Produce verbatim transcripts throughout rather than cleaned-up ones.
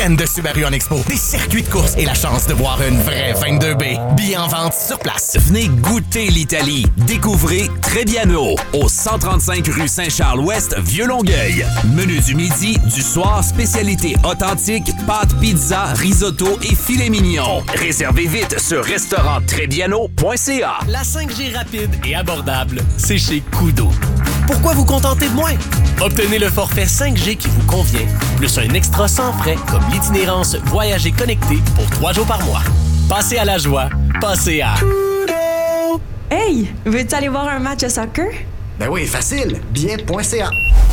week-end de Subaru en Expo, des circuits de course et la chance de voir une vraie vingt-deux B. Billets en vente sur place. Venez goûter l'Italie. Découvrez Trebbiano au cent trente-cinq rue Saint-Charles-Ouest, Vieux-Longueuil. Menu du midi, du soir, spécialité authentique, pâtes, pizza, risotto et filet mignon. Réservez vite sur restaurant trebbiano point c a. La cinq G rapide et abordable, c'est chez Kudo. Pourquoi vous contenter de moins? Obtenez le forfait cinq G qui vous convient, plus un extra sans frais comme l'itinérance Voyager connecté pour trois jours par mois. Passez à la joie, passez à Kudo! Hey, veux-tu aller voir un match de soccer? Ben oui, facile, billet point c a.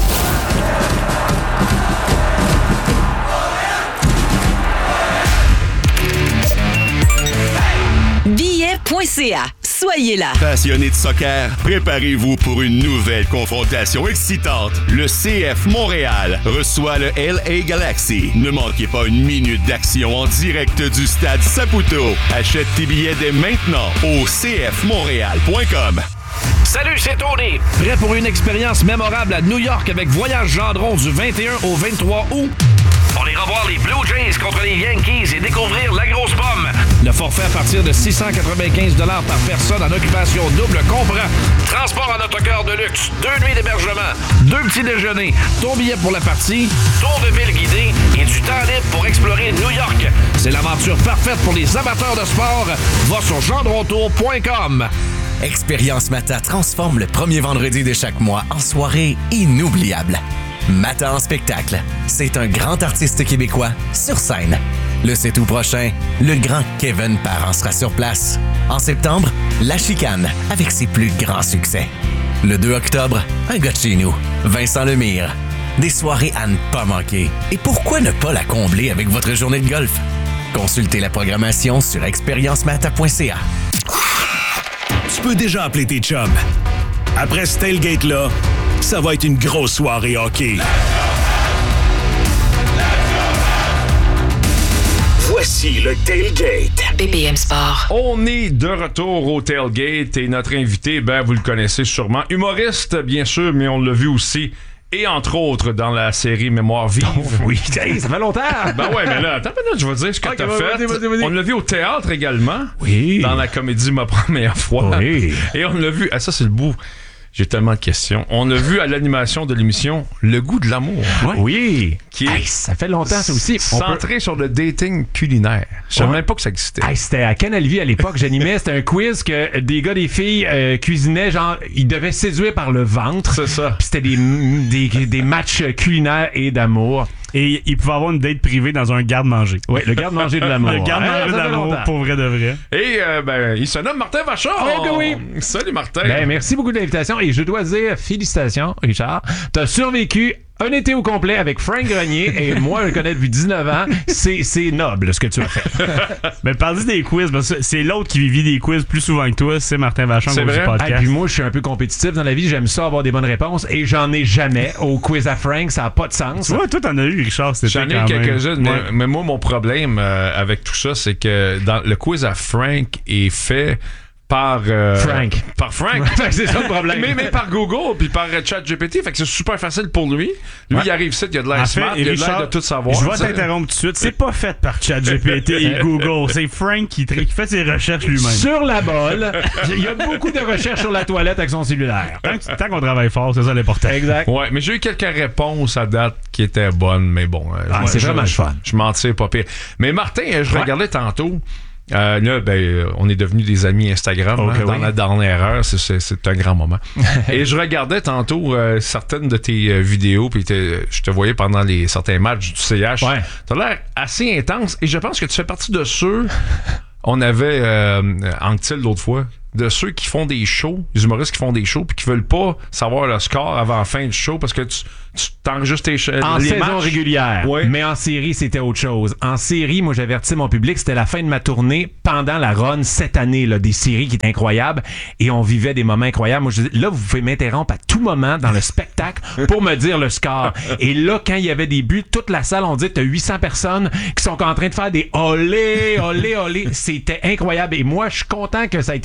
billet point c a. Soyez là. Passionnés de soccer, préparez-vous pour une nouvelle confrontation excitante. Le C F Montréal reçoit le L A Galaxy. Ne manquez pas une minute d'action en direct du stade Saputo. Achète tes billets dès maintenant au c f montréal point com. Salut, c'est Tony. Prêt pour une expérience mémorable à New York avec Voyage Gendron du vingt et un au vingt-trois août? On ira voir les Blue Jays contre les Yankees et découvrir la grosse pomme. Le forfait à partir de six cent quatre-vingt-quinze dollars par personne en occupation double comprend transport en autocar de luxe, deux nuits d'hébergement, deux petits déjeuners, ton billet pour la partie, tour de ville guidé et du temps libre pour explorer New York. C'est l'aventure parfaite pour les amateurs de sport. Va sur gendrontour point com. Expérience Mata transforme le premier vendredi de chaque mois en soirée inoubliable. Mata en spectacle, c'est un grand artiste québécois sur scène. Le sept août prochain, le grand Kevin Parent sera sur place. En septembre, La Chicane avec ses plus grands succès. Le deux octobre, un gars de chez nous, Vincent Lemire. Des soirées à ne pas manquer. Et pourquoi ne pas la combler avec votre journée de golf? Consultez la programmation sur expérience mata point c a. Tu peux déjà appeler tes chums. Après ce tailgate-là, ça va être une grosse soirée hockey. Voici le tailgate. B B M Sport. On est de retour au tailgate et notre invité, ben vous le connaissez sûrement, humoriste bien sûr, mais on l'a vu aussi. Et entre autres, dans la série Mémoire vive. Oh, oui, hey, ça fait longtemps! Ben ouais, mais là, attends une minute, je vais dire ce que okay, t'as vas-y, fait. vas-y, vas-y. On l'a vu au théâtre également. Oui. Dans la comédie Ma première fois. Oui. Et on l'a vu, ah, ça c'est le bout. J'ai tellement de questions. On l'a vu à l'animation de l'émission Le goût de l'amour. Ouais. Oui. Qui est hey, ça fait longtemps, ça aussi. Centré peut... sur le dating culinaire. Je savais ouais. même pas que ça existait. Hey, c'était à Canal Vie à l'époque. J'animais. C'était un quiz que des gars, des filles euh, cuisinaient. Genre, ils devaient séduire par le ventre. C'est ça. Puis c'était des, des, des matchs culinaires et d'amour. Et il pouvait avoir une date privée dans un garde-manger. Oui, le garde-manger de l'amour. Le garde-manger ouais, de l'amour, pour vrai de vrai. Et euh, ben, il se nomme Martin Vachon. Oui, oui. Salut Martin. Ben, merci beaucoup de l'invitation. Et je dois dire, félicitations, Richard. T'as survécu un été au complet avec Frank Grenier et moi, je le connais depuis dix-neuf ans. C'est, c'est noble ce que tu as fait. Mais parle des quiz, parce que c'est l'autre qui vit des quiz plus souvent que toi, c'est Martin Vachon c'est vrai? Du podcast. Ah, puis moi, je suis un peu compétitif dans la vie. J'aime ça avoir des bonnes réponses et j'en ai jamais. Au quiz à Frank, ça n'a pas de sens. Tu vois, toi, t'en as eu, Richard. J'en ai eu quelques-unes, ouais. mais, mais moi, mon problème euh, avec tout ça, c'est que dans le quiz à Frank est fait par euh, Frank. Par Frank. C'est ça le problème. mais, mais par Google puis par euh, ChatGPT, fait que c'est super facile pour lui. Lui, ouais. il arrive ici, il a de l'air smart, il a de l'air de tout savoir. Je vais t'interrompre tout de suite. C'est pas fait par ChatGPT et Google. C'est Frank qui, qui fait ses recherches lui-même. Sur la balle, il y a beaucoup de recherches sur la toilette avec son cellulaire. Tant, tant qu'on travaille fort, c'est ça l'important. Exact. Ouais, mais j'ai eu quelques réponses à date qui étaient bonnes, mais bon. Euh, ah, c'est vraiment le fun. Je m'en tire pas pire. Mais Martin, je ouais. regardais tantôt. Euh, là, ben, on est devenus des amis Instagram okay, hein, dans oui. la dernière heure. C'est, c'est, c'est un grand moment. Et je regardais tantôt euh, certaines de tes euh, vidéos, puis je te voyais pendant les certains matchs du C H. Ouais. T'as l'air assez intense, et je pense que tu fais partie de ceux. On avait euh, Anctil l'autre fois. De ceux qui font des shows, les humoristes qui font des shows puis qui veulent pas savoir le score avant la fin du show parce que tu, tu t'enregistres tes ch- en les saison matchs. régulière. Ouais. Mais en série, c'était autre chose. En série, moi, j'avertis mon public, c'était la fin de ma tournée pendant la run cette année là, des séries qui étaient incroyables et on vivait des moments incroyables. Moi, je dis, là, vous pouvez m'interrompre à tout moment dans le spectacle pour me dire le score. Et là, quand il y avait des buts, toute la salle, on dit, t'as huit cents personnes qui sont en train de faire des olé, olé, olé. C'était incroyable. Et moi, je suis content que ça a été une bonne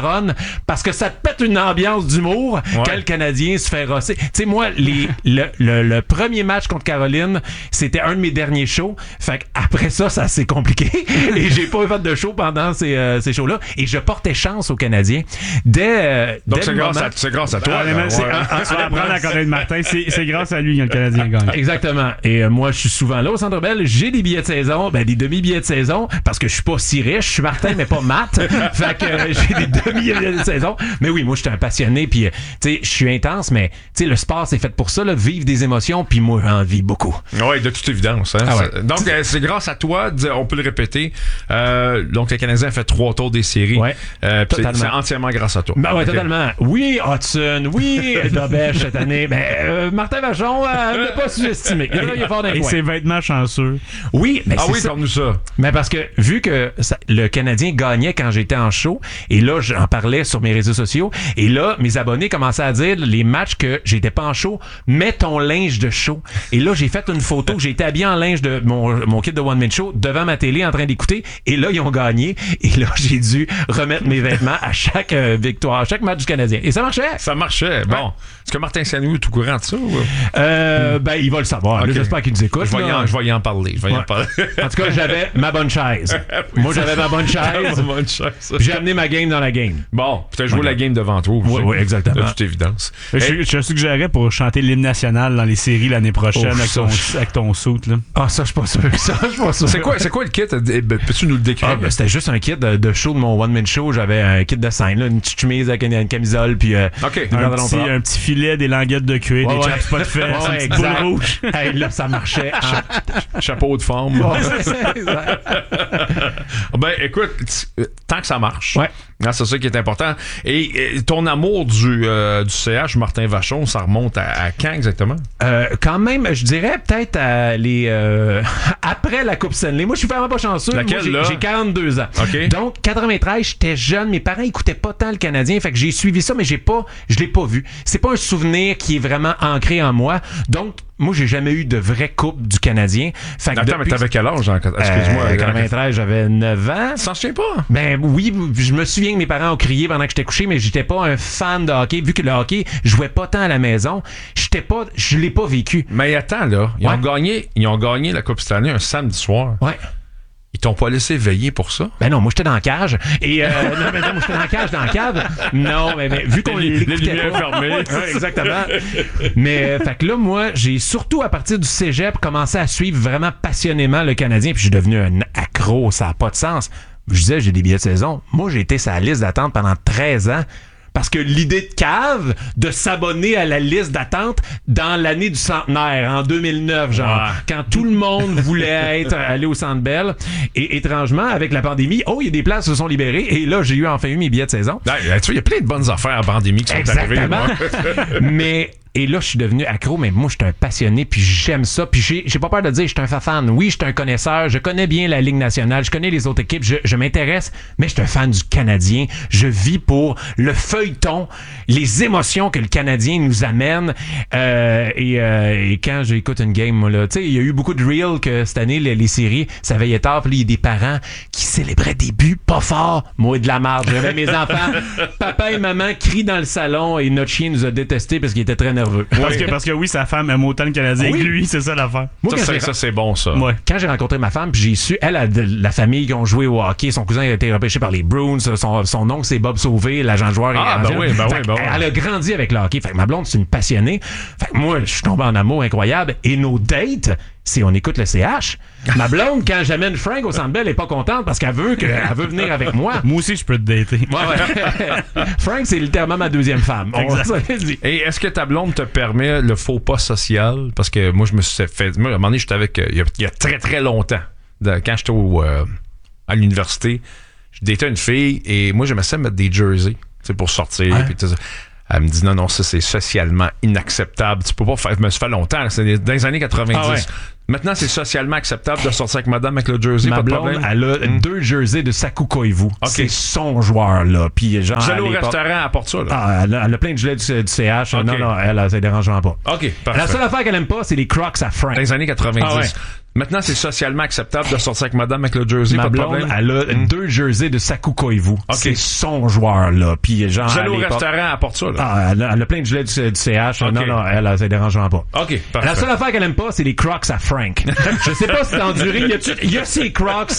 run parce que ça te pète une ambiance d'humour ouais. quand le Canadien se fait rosser. Tu sais, moi, les, le, le, le premier match contre Caroline, c'était un de mes derniers shows. Fait qu'après ça, ça s'est compliqué et j'ai pas fait de show pendant ces, euh, ces shows-là. Et je portais chance aux Canadiens. Dès, euh, Donc, dès c'est, grâce à, c'est grâce à toi. Ah, là, c'est, ouais. Tu vas apprendre à connaître Martin. C'est, c'est grâce à lui que le Canadien gagne. Exactement. Et euh, moi, je suis souvent là au Centre Bell. J'ai des billets de saison, ben des demi-billets de saison, parce que je suis pas si riche. Je suis Martin, mais pas Matt. Fait que euh, j'ai des demi-billets de saison. Mais oui, moi, je suis un passionné. Puis, tu sais, je suis intense, mais tu sais, le sport, c'est fait pour ça, là, vivre des émotions. Puis moi, j'en vis beaucoup. Oui, de toute évidence. Hein, ah ouais. Donc, euh, c'est grâce à toi, on peut le répéter. Euh, donc, le Canadien a fait trois tours des séries. Ouais. Euh, c'est, c'est entièrement grâce à toi. Ben ouais, okay. Totalement. Oui, Hudson. Oui, Dobèche cette année. Ben, euh, Martin Vachon, euh, ne pas sous-estimer. Il, il est fort d'un Et point. ses vêtements chanceux. Oui, mais ah c'est oui, ça. parle-nous ça. Mais parce que, vu que ça, le Canadien gagnait quand j'étais en show, et là, j'en parlais sur mes réseaux sociaux, et là, mes abonnés commençaient à dire, les matchs que j'étais pas en show, mets ton linge de show. Et là, j'ai fait une photo, j'ai été habillé en linge de mon, mon kit de One Man Show devant ma télé en train d'écouter, et là, ils ont gagné, et là, j'ai dû remettre mes vêtements à chaque euh, victoire, à chaque match du Canadien. Et ça marchait. Ça marchait. Bon. Ouais. Est-ce que Martin Saint-Louis est au courant de ça? Ou... Euh, ben, il va le savoir. Okay. Là, j'espère qu'il nous écoute. Je vais, y en, je vais y en parler. Je vais ouais. y en parler. En tout cas, j'avais ma bonne chaise. oui, Moi, j'avais ma bonne chaise. ma bonne chaise. J'ai amené ma game dans la game. Bon, tu as joué okay. la game devant toi. Oui, oui, exactement. De toute évidence. Je, je, je suggérerais pour chanter l'hymne national dans les séries l'année prochaine oh, avec, ton, je... avec ton suit. Là. Ah, ça, je suis pas sûr. Ça, je suis pas sûr. C'est quoi, c'est quoi le kit? Peux-tu nous le décrire? Ah, ben, c'était juste un kit de, de show de mon one-man show. J'avais un kit de scène, là, une petite chemise avec une, une camisole, puis euh, okay. un, petit, un petit filet, des languettes de cuir, ouais, des ouais. chaps pas de fesses, ouais, une petite boule rouge. Hey, là, ça marchait. En... Chapeau de forme. Ouais, c'est ça, exact. Ben, écoute, tant que ça marche. Ouais. Ah, c'est ça qui est important. Et, et ton amour du, euh, du C H, Martin Vachon, ça remonte à, à quand exactement? Euh, quand même, je dirais peut-être à les euh, après la Coupe Stanley. Moi, je suis vraiment pas chanceux. Laquelle, Moi, j'ai, j'ai quarante-deux ans. Okay. Donc, quatre-vingt-treize, j'étais jeune. Mes parents écoutaient pas tant le Canadien. Fait que j'ai suivi ça, mais j'ai pas, je l'ai pas vu. C'est pas un souvenir qui est vraiment ancré en moi. Donc, moi, j'ai jamais eu de vraie coupe du Canadien. Fait que Attends, depuis... mais t'avais quel âge? Excuse-moi. Euh, quatre-vingt-treize, j'avais neuf ans. Tu t'en souviens pas? Ben oui, je me souviens que mes parents ont crié pendant que j'étais couché, mais j'étais pas un fan de hockey. Vu que le hockey, je jouais pas tant à la maison, j'étais pas, je l'ai pas vécu. Mais attends, là, ils, ouais. ont gagné, ils ont gagné la Coupe Stanley un samedi soir. Ouais. Ils t'ont pas laissé veiller pour ça? Ben non, moi j'étais dans la cage. Et euh, non, mais non, moi j'étais dans la cage, dans la cave. Non, mais, mais vu qu'on les, l'écoutait les lumières pas. fermées. Ouais, exactement. Mais euh, fait que là, moi, j'ai surtout à partir du cégep commencé à suivre vraiment passionnément le Canadien. Puis je suis devenu un accro, ça n'a pas de sens. Je disais, j'ai des billets de saison. Moi, j'ai été sur la liste d'attente pendant treize ans. Parce que l'idée de cave de s'abonner à la liste d'attente dans l'année du centenaire, en deux mille neuf, genre, ouais. quand tout le monde voulait être allé au Centre Bell. Et étrangement, avec la pandémie, oh, il y a des places qui se sont libérées. Et là, j'ai eu enfin eu mes billets de saison. Ouais, tu vois, il y a plein de bonnes affaires en pandémie qui sont Exactement. arrivées. Mais... Et là, je suis devenu accro, mais moi, je suis un passionné, puis j'aime ça. Puis j'ai, j'ai pas peur de dire, je suis un fan. Oui, je suis un connaisseur. Je connais bien la Ligue nationale. Je connais les autres équipes. Je, je m'intéresse, mais je suis un fan du Canadien. Je vis pour le feuilleton, les émotions que le Canadien nous amène. Euh, et, euh, et quand j'écoute une game, moi, là, tu sais, il y a eu beaucoup de reels que cette année, les, les séries, ça veillait tard. Puis là, il y a des parents qui célébraient des buts pas forts. Moi, de la marde. J'avais mes enfants. Papa et maman crient dans le salon et notre chien nous a détestés parce qu'il était très nerveux. Oui. Parce, que, parce que oui, sa femme aime autant le Canadien oui. que lui, c'est ça l'affaire. Moi, ça, c'est, ça, c'est bon, ça. Ouais. Quand j'ai rencontré ma femme, puis j'ai su, elle a de la famille qui ont joué au hockey, son cousin a été repêché par les Bruins, son, son oncle c'est Bob Sauvé, l'agent de joueur. Ah, ben oui, ben oui, ben oui. Elle a grandi avec le hockey. Fait que ma blonde, c'est une passionnée. Fait que moi, je suis tombé en amour incroyable. Et nos dates, c'est on écoute le C H. Ma blonde, quand j'amène Frank au Centre Bell, elle est pas contente parce qu'elle veut, que, elle veut venir avec moi. Moi aussi, je peux te dater. Ouais, ouais. Frank, c'est littéralement ma deuxième femme. Et est-ce que ta blonde te permet le faux pas social? Parce que moi, je me suis fait... Moi, à un moment donné, j'étais avec... Il y a, il y a très, très longtemps, de, quand j'étais au, euh, à l'université, je datais une fille et moi, j'aimais ça mettre des jerseys pour sortir. Hein? Puis tout ça. Elle me dit non, non, ça c'est socialement inacceptable. Tu peux pas faire. Mais ça fait longtemps, c'est dans les années quatre-vingt-dix. Ah ouais. Maintenant, c'est socialement acceptable de sortir avec madame avec le jersey. Ma pas de blonde, problème. elle a mmh. deux jerseys de Saku Koivu. Okay. C'est son joueur, là. Puis, genre, vous allez au restaurant, elle apporte ça, là. Ah, elle a, elle a plein de gilets du, du C H. Okay. Non, non, elle, ça ne dérange pas. OK, parfait. La seule affaire qu'elle aime pas, c'est les Crocs à Frank. Dans les années quatre-vingt-dix. Ah ouais. Maintenant, c'est socialement acceptable de sortir avec madame avec le jersey, Ma pas de blonde, problème. elle a Mm. deux jerseys de Saku Koivu. Okay. C'est son joueur, là. Puis genre, Vous allez au elle est pas- restaurant, elle apporte ça, là. Ah, elle a, elle a plein de gilets du, du C H. Okay. Non, non, elle, elle, ça dérangeant pas. OK, parfait. La seule affaire qu'elle aime pas, c'est les Crocs à Frank. Je sais pas si t'as enduré. Y a, y a ces Crocs